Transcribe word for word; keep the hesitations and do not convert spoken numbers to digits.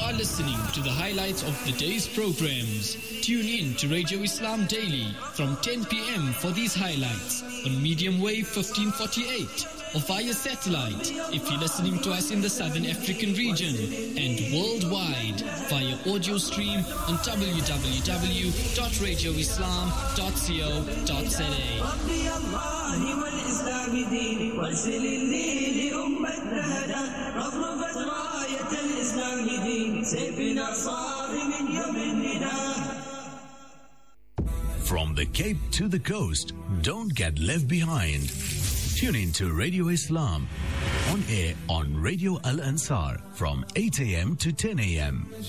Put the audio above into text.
are listening to the highlights of the day's programs. Tune in to Radio Islam Daily from ten p.m. for these highlights on medium wave fifteen forty-eight or via satellite if you're listening to us in the Southern African region, and worldwide via audio stream on w w w dot radio islam dot co dot z a. From the Cape to the coast, don't get left behind. Tune in to Radio Islam on air on Radio Al Ansar from eight a.m. to ten a.m.